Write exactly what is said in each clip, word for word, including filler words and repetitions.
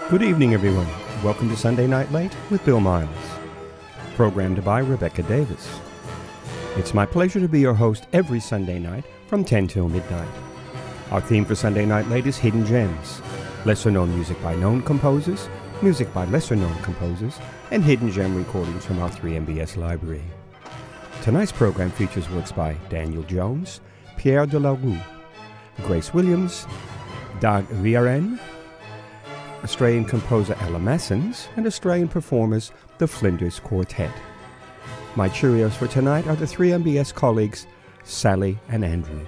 Good evening, everyone. Welcome to Sunday Night Late with Bill Miles, programmed by Rebecca Davis. It's my pleasure to be your host every Sunday night from ten till midnight. Our theme for Sunday Night Late is Hidden Gems, lesser-known music by known composers, music by lesser-known composers, and hidden gem recordings from our three M B S library. Tonight's program features works by Daniel Jones, Pierre de la Rue, Grace Williams, Dag Viren, Australian composer Ella Massens, and Australian performers the Flinders Quartet. My Cheerios for tonight are the three M B S colleagues Sally and Andrew.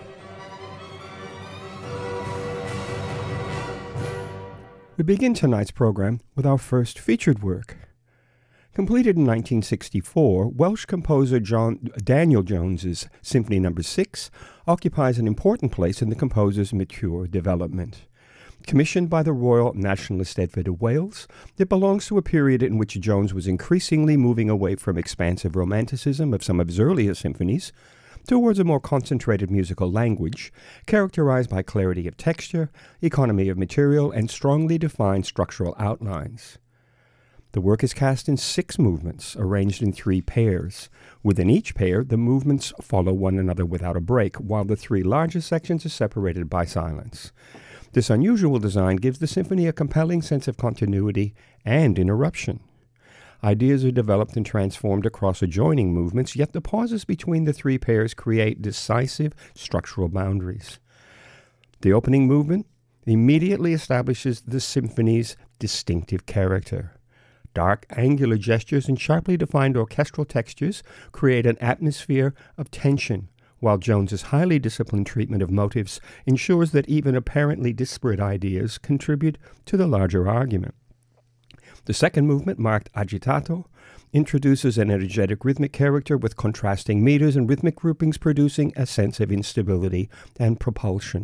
We begin tonight's program with our first featured work. Completed in nineteen sixty-four, Welsh composer John, Daniel Jones's Symphony Number six occupies an important place in the composer's mature development. Commissioned by the Royal Nationalist Edvard of Wales, it belongs to a period in which Jones was increasingly moving away from expansive romanticism of some of his earlier symphonies towards a more concentrated musical language, characterized by clarity of texture, economy of material, and strongly defined structural outlines. The work is cast in six movements, arranged in three pairs. Within each pair, the movements follow one another without a break, while the three largest sections are separated by silence. This unusual design gives the symphony a compelling sense of continuity and interruption. Ideas are developed and transformed across adjoining movements, yet the pauses between the three pairs create decisive structural boundaries. The opening movement immediately establishes the symphony's distinctive character. Dark, angular gestures and sharply defined orchestral textures create an atmosphere of tension, while Jones's highly disciplined treatment of motives ensures that even apparently disparate ideas contribute to the larger argument. The second movement, marked agitato, introduces an energetic rhythmic character with contrasting meters and rhythmic groupings producing a sense of instability and propulsion.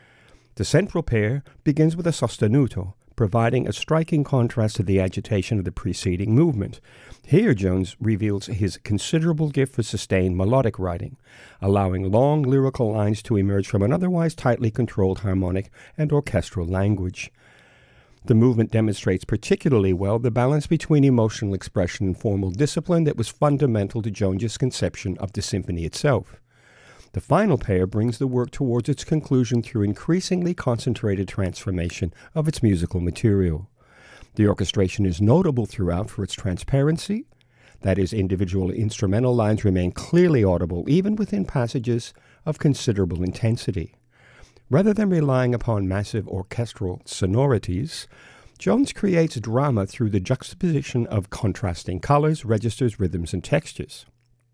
The central pair begins with a sostenuto, providing a striking contrast to the agitation of the preceding movement. Here, Jones reveals his considerable gift for sustained melodic writing, allowing long lyrical lines to emerge from an otherwise tightly controlled harmonic and orchestral language. The movement demonstrates particularly well the balance between emotional expression and formal discipline that was fundamental to Jones's conception of the symphony itself. The final pair brings the work towards its conclusion through increasingly concentrated transformation of its musical material. The orchestration is notable throughout for its transparency, that is, individual instrumental lines remain clearly audible even within passages of considerable intensity. Rather than relying upon massive orchestral sonorities, Jones creates drama through the juxtaposition of contrasting colors, registers, rhythms, and textures.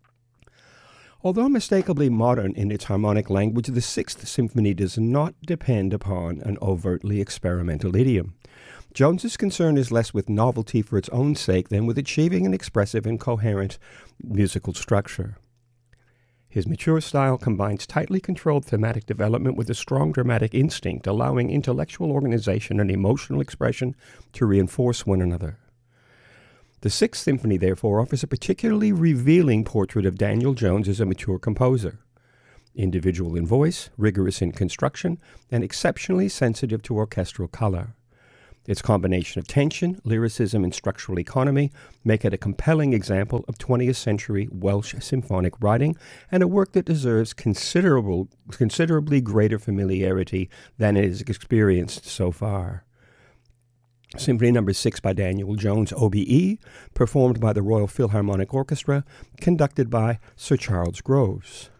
Although unmistakably modern in its harmonic language, the Sixth Symphony does not depend upon an overtly experimental idiom. Jones's concern is less with novelty for its own sake than with achieving an expressive and coherent musical structure. His mature style combines tightly controlled thematic development with a strong dramatic instinct, allowing intellectual organization and emotional expression to reinforce one another. The Sixth Symphony, therefore, offers a particularly revealing portrait of Daniel Jones as a mature composer. Individual in voice, rigorous in construction, and exceptionally sensitive to orchestral color. Its combination of tension, lyricism, and structural economy make it a compelling example of twentieth century Welsh symphonic writing, and a work that deserves considerable, considerably greater familiarity than it has experienced so far. Symphony Number six by Daniel Jones, O B E, performed by the Royal Philharmonic Orchestra, conducted by Sir Charles Groves.